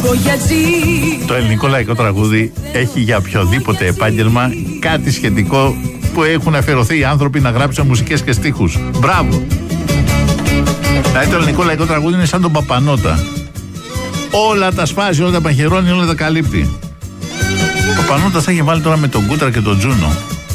Το ελληνικό λαϊκό τραγούδι έχει για οποιοδήποτε επάγγελμα κάτι σχετικό που έχουν αφιερωθεί οι άνθρωποι να γράψουν μουσικές και στίχους. Μπράβο! Δηλαδή το ελληνικό λαϊκό τραγούδι είναι σαν τον Παπανότα. Όλα τα σπάζει, όλα τα παχαιρώνει, όλα τα καλύπτει. Ο Παπανότας θα έχει βάλει τώρα με τον Κούτρα και τον Τζούνο.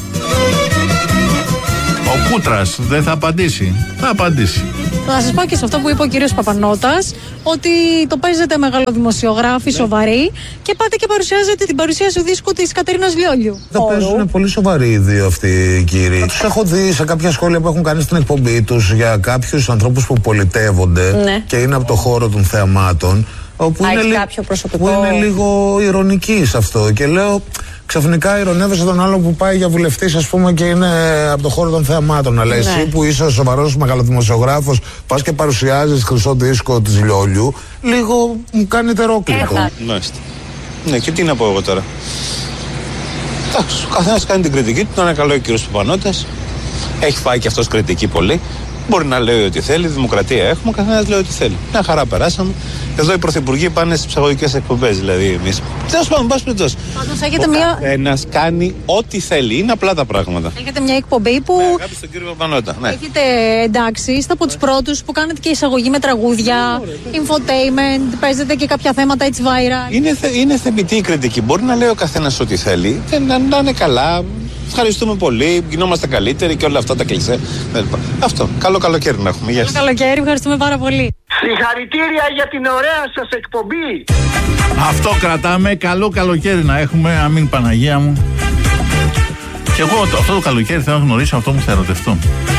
Ο Κούτρας δεν θα απαντήσει. Θα απαντήσει. Να σας πω και σε αυτό που είπε ο κύριος Παπανότας, ότι το παίζετε μεγαλοδημοσιογράφοι, σοβαροί, και πάτε και παρουσιάζετε την παρουσίαση του δίσκου της Κατερίνας Λιόλιου. Τα παίζουν πολύ σοβαροί οι δύο αυτοί οι κύριοι. Τους έχω δει σε κάποια σχόλια που έχουν κάνει στην εκπομπή τους για κάποιους ανθρώπους που πολιτεύονται και είναι από το χώρο των θεαμάτων. Όπου είναι λίγο ηρωνική σε αυτό. Και λέω, ξαφνικά ηρωνεύεσαι τον άλλο που πάει για βουλευτής, ας πούμε, και είναι από το χώρο των θεαμάτων. Αλλά εσύ που είσαι σοβαρός μεγαλοδημοσιογράφος, πας και παρουσιάζεις χρυσό δίσκο της Λιόλιου, λίγο μου κάνει τερόκλητο. Ναι, και τι να πω εγώ τώρα. Εντάξει, ο καθένας κάνει την κριτική του. Ήταν καλό ο κύριος Παπανότας. Έχει φάει και αυτός κριτική πολύ. Μπορεί να λέει ό,τι θέλει, δημοκρατία έχουμε, ο καθένας λέει ό,τι θέλει. Μια χαρά περάσαμε. Εδώ οι πρωθυπουργοί πάνε στις ψαγωγικές εκπομπές, δηλαδή εμείς. Τέλος πάντων, πας πλητός. Πάντως έχετε μια. Ένας κάνει ό,τι θέλει, είναι απλά τα πράγματα. Έχετε μια εκπομπή που. Ναι, αγάπη στον κύριο Παπανότα. Ναι. Έχετε εντάξει, είστε από τους πρώτους που κάνετε και εισαγωγή με τραγούδια, infotainment, παίζετε και κάποια θέματα έτσι viral. Είναι θεμητή η κριτική. Μπορεί να λέει ο καθένας ό,τι θέλει, να είναι καλά. Ευχαριστούμε πολύ, γινόμαστε καλύτεροι και όλα αυτά τα κλισέ. Αυτό. Καλό καλοκαίρι να έχουμε. Καλό καλοκαίρι, ευχαριστούμε πάρα πολύ. Συγχαρητήρια για την ωραία σας εκπομπή. Αυτό κρατάμε. Καλό καλοκαίρι να έχουμε. Αμήν Παναγία μου. Και εγώ αυτό το καλοκαίρι θέλω να γνωρίσω αυτό που θα ερωτευτώ.